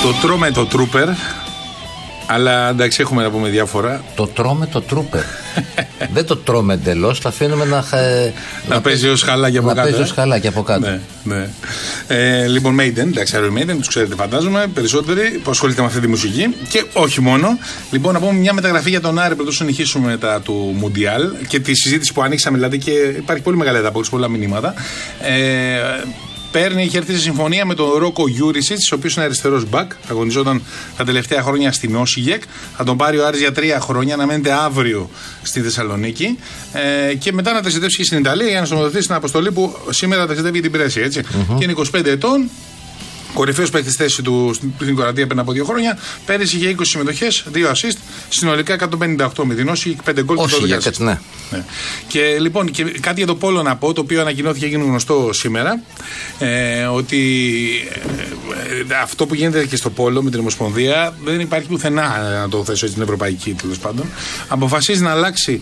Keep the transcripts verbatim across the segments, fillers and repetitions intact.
Το τρώμε το τρούπερ. Αλλά εντάξει, έχουμε να πούμε διάφορα. Το τρώμε το τρούπερ. Δεν το τρώμε εντελώς, θα αφήνουμε να, να, να παίζει ως χαλάκι από να κάτω. Να παίζει ως χαλάκι από κάτω. Ναι, ναι. Ε, λοιπόν, Maiden, εντάξει, Iron Maiden, τους ξέρετε φαντάζομαι, περισσότεροι που ασχολείται με αυτή τη μουσική. Και όχι μόνο. Λοιπόν, να πούμε μια μεταγραφή για τον Άρη πρωτού συνεχίσουμε μετά του Μουντιάλ και τη συζήτηση που ανοίξαμε, δηλαδή, και υπάρχει πολύ μεγάλη ανταπόκριση, πολλά μηνύματα. Ε, Παίρνει, έχει έρθει σε συμφωνία με τον Ρόκο Γιούρισιτς, ο οποίος είναι αριστερός μπακ. Αγωνιζόταν τα τελευταία χρόνια στην Όσιγεκ. Θα τον πάρει ο Άρης για τρία χρόνια, αναμένεται αύριο στη Θεσσαλονίκη. Ε, και μετά να ταξιδέψει και στην Ιταλία για να στοματωθεί στην αποστολή που σήμερα ταξιδεύει για την Πρέσι. Έτσι. Mm-hmm. Και είναι είκοσι πέντε ετών. Κορυφαίος παίκτης θέση του στην Κροατία πριν από δύο χρόνια. Πέρυσι είχε είκοσι συμμετοχές, δύο assist, συνολικά εκατόν πενήντα οκτώ με την Όσι, πέντε γκολ και δώδεκα assist. Ναι. Ναι. Και λοιπόν, και κάτι για το πόλο να πω, το οποίο ανακοινώθηκε και έγινε γνωστό σήμερα, ε, ότι ε, αυτό που γίνεται και στο πόλο με την Ομοσπονδία δεν υπάρχει πουθενά, να το θέσω στην ευρωπαϊκή τέλος πάντων. Αποφασίζει να αλλάξει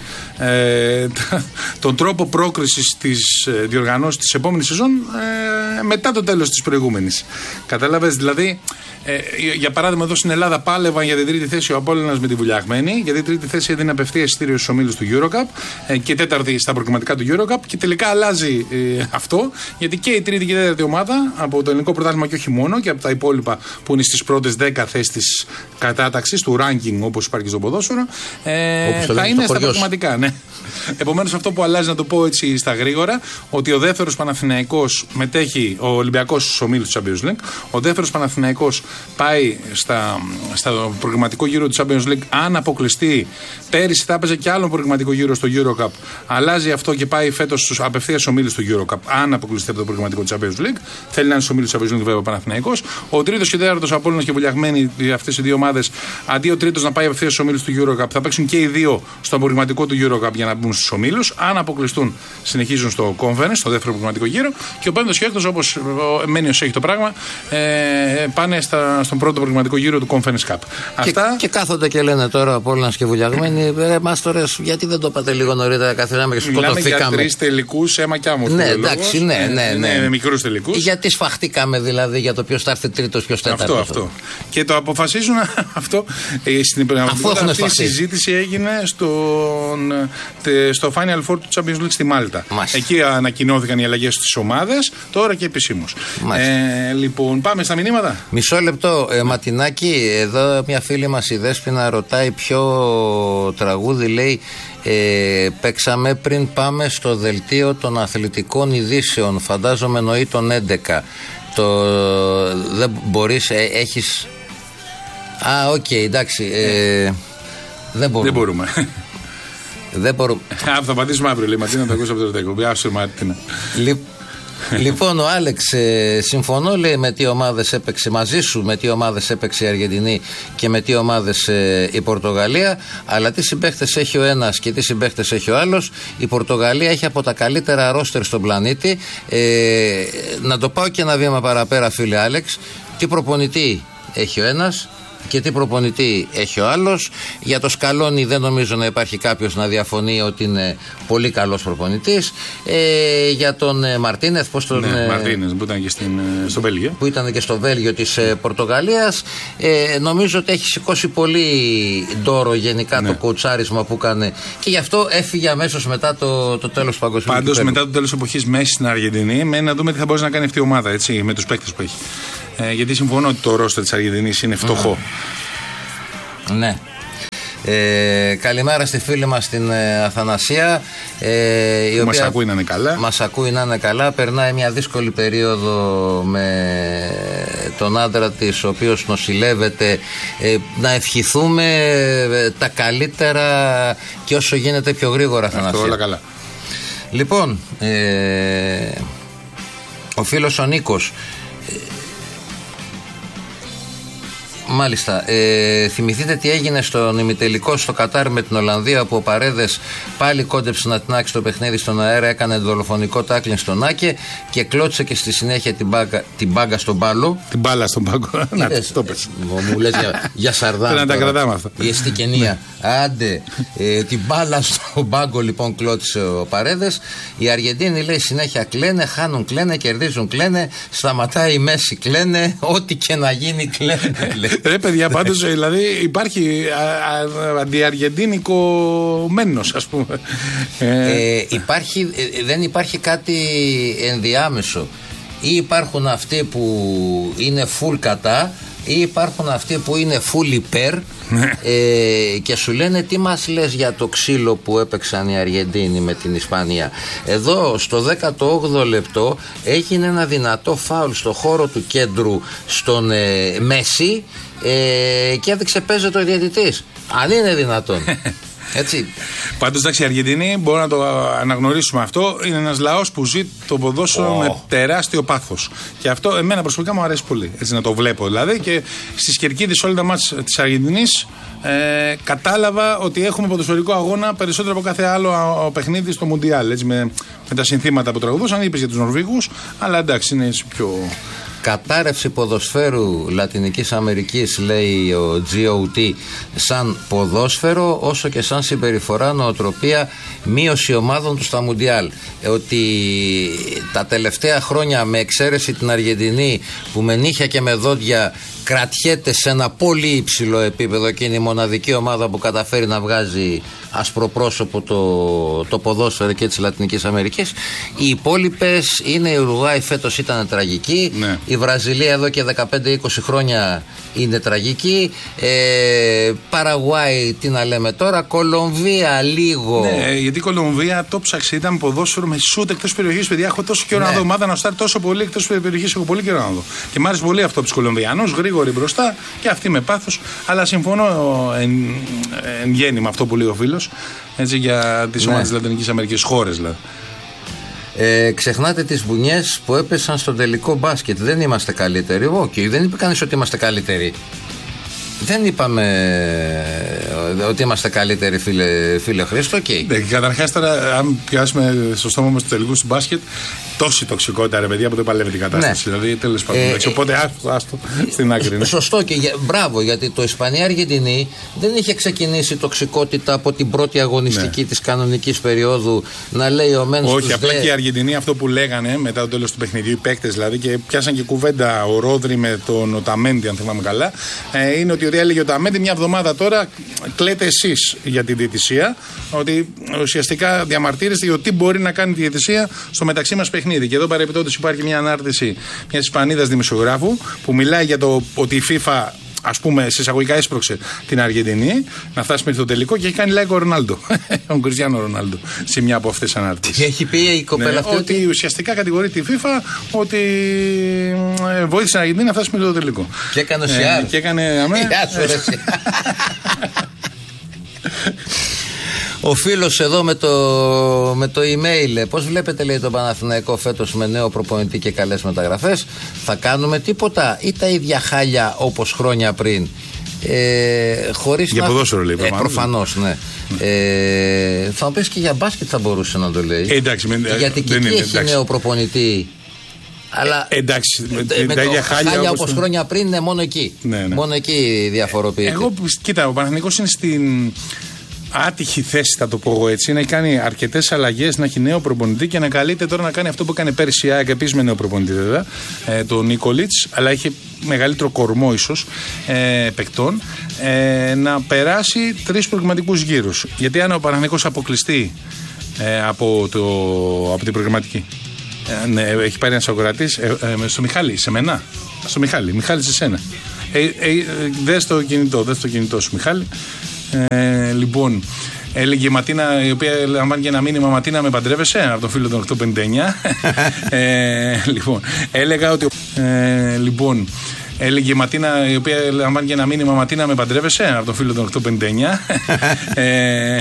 ε, τον τρόπο πρόκρισης της ε, διοργανώσης της επόμενης σεζόν ε, μετά το τέλος της προηγούμενης. Κατάλαβες, δηλαδή, ε, για παράδειγμα, εδώ στην Ελλάδα πάλευαν για την τρίτη θέση ο Απόλλωνας με τη Βουλιαγμένη, γιατί η τρίτη θέση έδινε απευθείας εισιτήριο στους ομίλους του EuroCup ε, και τέταρτη στα προκριματικά του EuroCup. Και τελικά αλλάζει ε, αυτό, γιατί και η τρίτη και η τέταρτη ομάδα από το ελληνικό πρωτάθλημα και όχι μόνο, και από τα υπόλοιπα που είναι στις πρώτες δέκα θέσεις της κατάταξης, του ranking όπως υπάρχει στο ποδόσφαιρο, ε, θα είναι στα προκριματικά. Ναι. Επομένως, αυτό που αλλάζει, να το πω έτσι στα γρήγορα, ότι ο δεύτερος Παναθηναϊκός μετέχει, ο Ολυμπιακός στους ομίλους του Champions League. Ο δεύτερος Παναθηναϊκός πάει στα, στα προγραμματικό γύρο του Champions League. Αν αποκλειστεί, πέρυσι θα έπαιζε και άλλο προγραμματικό γύρο στο EuroCup. Αλλάζει αυτό και πάει φέτος στους απευθείας ομίλους του EuroCup. Αν αποκλειστεί από το προγραμματικό του Champions League, θέλει να είναι στους ομίλους του Champions League, βέβαια, ο Παναθηναϊκός. Ο τρίτος και τέταρτος Απόλλωνας και Βουλιαγμένοι, αυτές οι δύο ομάδες, αντί ο τρίτος να πάει απευθείας στους ομίλους του EuroCup, θα παίξουν και οι δύο στο προγραμματικό του EuroCup για να μπουν στους ομίλους. Αν αποκλειστούν, συνεχίζουν στο Conference, στο δεύτερο προγραμματικό γύρο. Και ο πέμπτος και έκτος, όπως μένει ως έχει το πράγμα, ε, πάνε στα, στον πρώτο προγραμματικό γύρο του Conference Cup. Και, Αυτά... και κάθονται και λένε τώρα από Απόλλωνας και Βουλιαγμένοι, ρε μάστορες, γιατί δεν το είπατε λίγο νωρίτερα, καθίσαμε και σκοτωθήκαμε. Μιλάμε για τρεις τελικούς, αίμα κι άμμο. Ναι, εντάξει, ναι, ναι, ναι. ναι, μικρούς τελικούς. Γιατί σφαχτήκαμε δηλαδή για το ποιος θα έρθει τρίτος, ποιος τέταρτος. Αυτό, αυτό. Και το αποφασίζουν αυτό. Στην πραγματικότητα αυτή η συζήτηση έγινε στον, στο Final Four του Champions League στη Μάλτα. Μάλιστα. Εκεί ανακοινώθηκαν οι αλλαγές στις ομάδες, τώρα και επισήμως. Ε, λοιπόν, πάμε στα μηνύματα. Μισό λεπτό, ε, Ματινάκη, εδώ μια φίλη μας η Δέσποινα ρωτάει ποιο τραγούδι, λέει, ε, παίξαμε πριν πάμε στο δελτίο των αθλητικών ειδήσεων. Φαντάζομαι εννοεί τον έντεκα. Το, δεν μπορείς, ε, έχεις... Α, οκ, okay, εντάξει. Ε, δεν μπορούμε. Δεν μπορούμε. Δεν μπορούμε. Α, θα απαντήσουμε αύριο, λέει Ματίνα, το ακούσω από το τεκομπή. Άσου, Ματίνα. Λοιπόν, ο Άλεξ, ε, συμφωνώ, λέει, με τι ομάδες έπαιξε, μαζί σου με τι ομάδες έπαιξε η Αργεντινή και με τι ομάδες ε, η Πορτογαλία, αλλά τι συμπαίχτες έχει ο ένας και τι συμπαίχτες έχει ο άλλος. Η Πορτογαλία έχει από τα καλύτερα ρόστερ στον πλανήτη. Ε, να το πάω και ένα βήμα παραπέρα, φίλε Άλεξ. Τι προπονητή έχει ο ένας και τι προπονητή έχει ο άλλος. Για το Σκαλόνι δεν νομίζω να υπάρχει κάποιος να διαφωνεί ότι είναι πολύ καλός προπονητής. Ε, για τον ε, Μαρτίνεθ, πώς τον. Ναι, ε, Μαρτίνεθ, που ήταν και στην, ε, στο Βέλγιο. Που ήταν και στο Βέλγιο της ε, Πορτογαλίας. Ε, νομίζω ότι έχει σηκώσει πολύ ντόρο γενικά, ναι, το κοουτσάρισμα που έκανε και γι' αυτό έφυγε αμέσως μετά το, το τέλος του παγκοσμίου. Πάντως, μετά το τέλος της εποχής Μέση στην Αργεντινή, μένει να δούμε τι θα μπορέσει να κάνει αυτή η ομάδα, έτσι, με τους παίκτες που έχει. Ε, γιατί συμφωνώ ότι το ρόστερ της Αργεντινής είναι φτωχό. Mm. Ναι. Ε, καλημέρα στη φίλη μας την ε, Αθανασία, ε, η οποία μας ακούει να είναι καλά. Μας ακούει να είναι καλά. Περνάει μια δύσκολη περίοδο με τον άντρα της, ο οποίος νοσηλεύεται. ε, Να ευχηθούμε ε, τα καλύτερα και όσο γίνεται πιο γρήγορα, Αθανασία. Αυτό, όλα καλά. Λοιπόν, ε, ο φίλος ο Νίκος Μάλιστα. Ε, θυμηθείτε τι έγινε στον ημιτελικό στο Κατάρ με την Ολλανδία, που ο Παρέδες πάλι κόντεψε να τεινάξει το παιχνίδι στον αέρα, έκανε δολοφονικό τάκλιν στον Άκε και κλώτσε και στη συνέχεια την μπάγκα, την μπάγκα στον πάλο. Την μπάλα στον πάγκο. Να το πες. Μου λες για, για Σαρδάμ. Να τα κρατάμε αυτά. Η εστικενία. Άντε. Ε, την μπάλα στον πάγκο λοιπόν κλώτησε ο Παρέδες. Οι Αργεντίνοι λέει συνέχεια κλαίνε, χάνουν κλαίνε, κερδίζουν κλαίνε, σταματάει η μέση κλαίνε, ό,τι και να γίνει κλαίνε. Ρε παιδιά, πάντως δηλαδή υπάρχει αντιαργεντίνικο μένος, ας πούμε. Ε, υπάρχει, ε, δεν υπάρχει κάτι ενδιάμεσο. Ή υπάρχουν αυτοί που είναι full κατά, ή υπάρχουν αυτοί που είναι full υπέρ ε, και σου λένε τι μας λες για το ξύλο που έπαιξαν οι Αργεντίνοι με την Ισπανία. Εδώ στο δέκατο όγδοο λεπτό έγινε ένα δυνατό φάουλ στο χώρο του κέντρου στον ε, Μέση ε, και έδειξε παίζεται ο διαιτητής. Αν είναι δυνατόν. Έτσι. Πάντως, εντάξει, οι Αργεντινοί μπορούμε να το αναγνωρίσουμε αυτό. Είναι ένας λαός που ζει το ποδόσφαιρο oh. με τεράστιο πάθος. Και αυτό εμένα προσωπικά μου αρέσει πολύ. Έτσι να το βλέπω δηλαδή. Και στη Σκερκίδη, όλα τα μάτς της Αργεντινής, ε, κατάλαβα ότι έχουμε ποδοσφαιρικό αγώνα περισσότερο από κάθε άλλο παιχνίδι στο Μουντιάλ. Έτσι, με, με τα συνθήματα που τραγουδούσαν, είπες για τους Νορβήγους, αλλά εντάξει, είναι πιο. Κατάρρευση ποδοσφαίρου Λατινικής Αμερικής, λέει ο τζι ο τι, σαν ποδόσφαιρο όσο και σαν συμπεριφορά, νοοτροπία, μείωση ομάδων του στα Μουντιάλ. Ε, ότι τα τελευταία χρόνια, με εξαίρεση την Αργεντινή που με νύχια και με δόντια κρατιέται σε ένα πολύ υψηλό επίπεδο και είναι η μοναδική ομάδα που καταφέρει να βγάζει ασπροπρόσωπο το, το ποδόσφαιρο και της Λατινικής Αμερικής. Οι υπόλοιπες είναι η Ουρουγουάη, φέτος ήταν τραγική, ναι. Η Βραζιλία εδώ και δεκαπέντε είκοσι χρόνια είναι τραγική, ε, Παραγουάη τι να λέμε τώρα, Κολομβία λίγο. Ναι, γιατί η Κολομβία το ψάξε, ήταν ποδόσφαιρο με σούτ εκτός περιοχής, παιδιά. Έχω τόσο καιρό ναι. να δω ομάδα να στάρει τόσο πολύ εκτός περιοχής, έχω πολύ καιρό να δω. Και μ' άρεσε πολύ αυτό από τους Κολομβιανούς, γρήγοροι μπροστά και αυτοί με πάθος. Αλλά συμφωνώ εν, εν γέννη με αυτό που λέει ο φίλος, έτσι, για τις ναι. ομάδες της Λατινικής Αμερικής, χώρες δηλαδή. Ε, ξεχνάτε τις μπουνιές που έπεσαν στο τελικό μπάσκετ. Δεν είμαστε καλύτεροι. Όχι, okay, δεν είπε κανείς ότι είμαστε καλύτεροι. Δεν είπαμε ότι είμαστε καλύτεροι, φίλε, φίλε Χρήστο. Okay. Ναι, καταρχάς, τώρα, αν πιάσουμε στο στόμα μας του τελικού του μπάσκετ, τόση τοξικότητα, ρε παιδιά, που δεν παλεύει την κατάσταση. Ναι. Δηλαδή, τέλος πάντων. Ε, οπότε, άστο, άστο στην άκρη. Ναι. Σωστό και για, μπράβο, γιατί το Ισπανία-Αργεντινή δεν είχε ξεκινήσει τοξικότητα από την πρώτη αγωνιστική ναι. της κανονικής περίοδου. Να λέει ο Μένς. Όχι, απλά δε... και οι Αργεντινοί αυτό που λέγανε μετά το τέλος του παιχνιδιού, οι παίκτες δηλαδή, και πιάσαν και κουβέντα ο Ρόδρυ με τον Οταμέντι, αν θυμάμαι καλά, ε, είναι ότι έλεγε ο Οταμέντι μια εβδομάδα τώρα κλαίτε εσείς για την διαιτησία. Ότι ουσιαστικά διαμαρτύρεστε για το τι μπορεί να κάνει η διαιτησία στο μεταξύ μας παιχνίδι. Και εδώ παρεμπιπτόντως υπάρχει μια ανάρτηση μιας Ισπανίδας δημοσιογράφου που μιλάει για το ότι η FIFA, ας πούμε, σε εισαγωγικά έσπρωξε την Αργεντινή να φτάσει μέχρι το τελικό και έχει κάνει like ο Ρονάλντο. Ο Κριστιάνο Ρονάλντο σε μια από αυτές τις ανάρτησεις. Και έχει πει η κοπέλα ναι, αυτή ότι, ότι ουσιαστικά κατηγορεί τη FIFA ότι βοήθησε την Αργεντινή να φτάσει μέχρι το τελικό. Και έκανε ο Σιάρ. Ε, και έκανε αμέ. Ο φίλος εδώ με το, με το email, πώς βλέπετε, λέει, τον Παναθηναϊκό φέτος με νέο προπονητή και καλές μεταγραφές? Θα κάνουμε τίποτα ή τα ίδια χάλια όπως χρόνια πριν? Ε, χωρίς για να... ποδόσφαιρο λέει. Ε, προφανώς, ναι. ε, θα μου πεις και για μπάσκετ θα μπορούσε να το λέει. Ε, εντάξει, με, γιατί και εκεί έχει εντάξει. νέο προπονητή. Αλλά ε, εντάξει, με, με, με το χάλια, χάλια όπως, όπως χρόνια πριν, ναι, μόνο εκεί. Ναι, ναι. Μόνο εκεί διαφοροποιείται. Εγώ, κοίτα, ο Παναθηναϊκός είναι στην άτυχη θέση, θα το πω εγώ έτσι, να κάνει αρκετές αλλαγές, να έχει νέο προπονητή και να καλείται τώρα να κάνει αυτό που έκανε πέρσι η ΑΕΚ, επίσης με νέο προπονητή βέβαια, ε, τον Νίκολιτς, αλλά έχει μεγαλύτερο κορμό ίσως ε, παικτών, ε, να περάσει τρεις προγραμματικούς γύρους. Γιατί αν ο Παναθηναϊκός αποκλειστεί ε, από, το, από την προγραμματική, ε, ναι, έχει πάρει ένας αγορατής, ε, ε, στο Μιχάλη, σε μένα, στο Μιχάλη, Μιχάλη σε σένα. Ε, ε, ε, δες το κινητό, δες το κινητό σου, Μιχάλη. Ε, λοιπόν, έλεγε η Ματίνα, η οποία λαμβάνει και ένα μήνυμα, Ματίνα με παντρεύεσαι, από τον φίλο των οκτακόσια πενήντα εννιά. ε, λοιπόν, έλεγα ότι ε, λοιπόν, έλεγε η Ματίνα, η οποία λαμβάνει και ένα μήνυμα, Ματίνα με παντρεύεσαι, από τον φίλο των οκτακόσια πενήντα εννιά. ε,